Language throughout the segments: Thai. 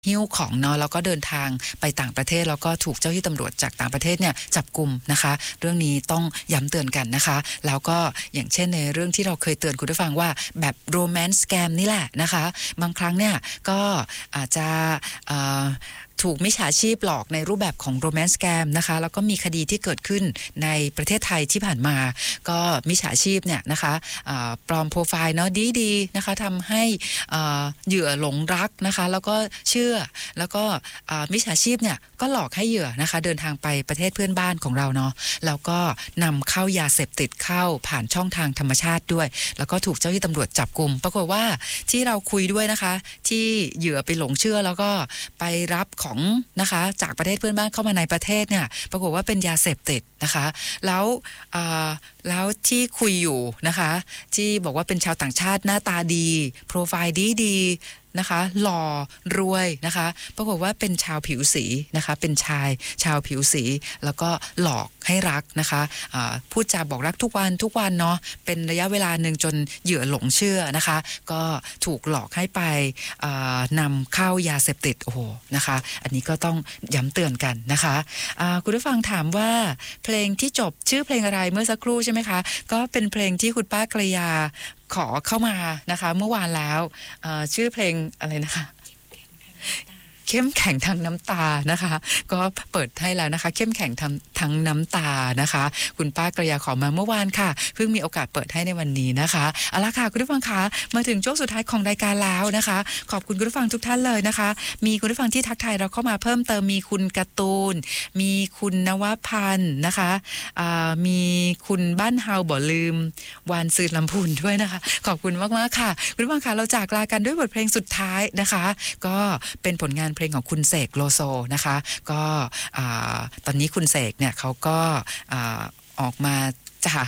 หิ้วของเนาะแล้วก็เดินทางไปต่างประเทศแล้วก็ถูกเจ้าที่ตำรวจจากต่างประเทศเนี่ยจับกุมนะคะเรื่องนี้ต้องย้ำเตือนกันนะคะแล้วก็อย่างเช่นในเรื่องที่เราเคยเตือนคุณผู้ฟังว่าแบบโรแมนต์สแกมนี่แหละนะคะบางครั้งเนี่ยก็อาจจะถูกมิจฉาชีพหลอกในรูปแบบของโรแมนต์สแกมนะคะแล้วก็มีคดีที่เกิดขึ้นในประเทศไทยที่ผ่านมาก็มิจฉาชีพเนี่ยนะคะปลอมโปรไฟล์เนาะดีๆนะคะทำให้เหยื่อหลงรักนะคะแล้วก็เชื่อแล้วก็มิจฉาชีพเนี่ยก็หลอกให้เหยื่อนะคะเดินทางไปประเทศเพื่อนบ้านของเราเนาะแล้วก็นำเข้ายาเสพติดเข้าผ่านช่องทางธรรมชาติด้วยแล้วก็ถูกเจ้าที่ตำรวจจับกุมปรากฏว่าที่เราคุยด้วยนะคะที่เหยื่อไปหลงเชื่อแล้วก็ไปรับของนะคะจากประเทศเพื่อนบ้านเข้ามาในประเทศเนี่ยปรากฏว่าเป็นยาเสพติดนะคะแล้วที่คุยอยู่นะคะที่บอกว่าเป็นชาวต่างชาติหน้าตาดีโปรไฟล์ดีนะคะหล่อรวยนะคะปรากฏว่าเป็นชาวผิวสีนะคะเป็นชายชาวผิวสีแล้วก็หลอกให้รักนะคะพูดจาบอกรักทุกวันเนาะเป็นระยะเวลาหนึ่งจนเหยื่อหลงเชื่อนะคะก็ถูกหลอกให้ไปนำเข้ายาเสพติดโอ้โหนะคะอันนี้ก็ต้องย้ำเตือนกันนะคะคุณผู้ฟังถามว่าเพลงที่จบชื่อเพลงอะไรเมื่อสักครู่ใช่ไหมคะก็เป็นเพลงที่คุณป้ากระยาขอเข้ามานะคะเมื่อวานแล้วชื่อเพลงอะไรนะคะเข้มแข็งทั้งน้ำตานะคะก็เปิดให้แล้วนะคะเข้มแข็งทั้งน้ำตานะคะคุณป้ากระยาขอมาเมื่อวานค่ะเพิ่งมีโอกาสเปิดให้ในวันนี้นะคะเอาละค่ะคุณผู้ฟังคะมาถึงช่วงสุดท้ายของรายการแล้วนะคะขอบคุณคุณผู้ฟังทุกท่านเลยนะคะมีคุณผู้ฟังที่ทักทายเราเข้ามาเพิ่มเติมมีคุณการ์ตูนมีคุณนวพันธ์นะคะมีคุณบ้านเฮาบ่ลืมวานซืนลำพูนด้วยนะคะขอบคุณมากๆค่ะคุณผู้ฟังคะเราจากลากันด้วยบทเพลงสุดท้ายนะคะก็เป็นผลงานเพลงของคุณเสกโลโซนะคะก็ตอนนี้คุณเสกเนี่ยเขาก็ออกมาจาก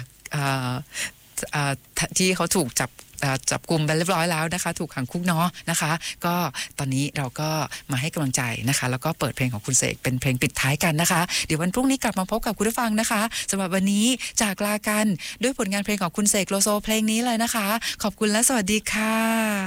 ที่เขาถูกจับกุมไปเรียบร้อยแล้วนะคะถูกขังคุกเนาะนะคะก็ตอนนี้เราก็มาให้กำลังใจนะคะแล้วก็เปิดเพลงของคุณเสกเป็นเพลงปิดท้ายกันนะคะเดี๋ยววันพรุ่งนี้กลับมาพบกับคุณผู้ฟังนะคะสำหรับวันนี้จากลากันด้วยผลงานเพลงของคุณเสกโลโซเพลงนี้เลยนะคะขอบคุณและสวัสดีค่ะ